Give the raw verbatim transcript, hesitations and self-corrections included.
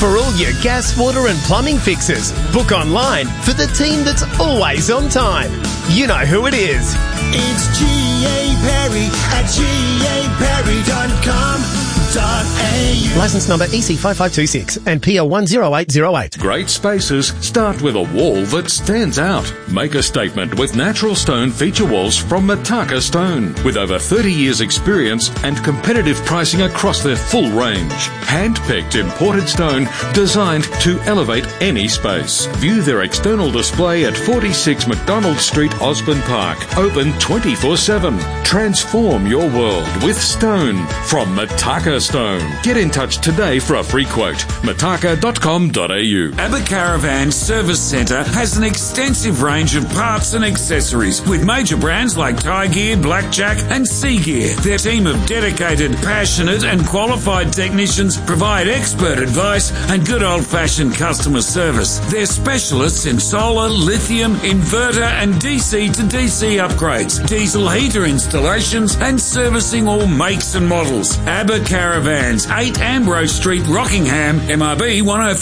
For all your gas, water and plumbing fixes, book online for the team that's always on time. You know who it is. It's G A Perry at G A Perry dot com dot A U. Licence number E C five five two six and P L one zero eight zero eight. Great spaces start with a wall that stands out. Make a statement with natural stone feature walls from Mataka Stone. With over thirty years experience and competitive pricing across their full range. Hand-picked imported stone designed to elevate any space. View their external display at forty-six McDonald Street, Osborne Park. Open twenty-four seven. Transform your world with stone from Mataka Stone. Get in touch today for a free quote. mataka dot com dot A U. ABBA Caravan Service Centre has an extensive range of parts and accessories with major brands like Thai Gear, Blackjack and Sea Gear. Their team of dedicated, passionate and qualified technicians provide expert advice and good old-fashioned customer service. They're specialists in solar, lithium, inverter and D C to D C upgrades, diesel heater installations and servicing all makes and models. ABBA Caravans, eight Ambrose Street, Rockingham, M R B one oh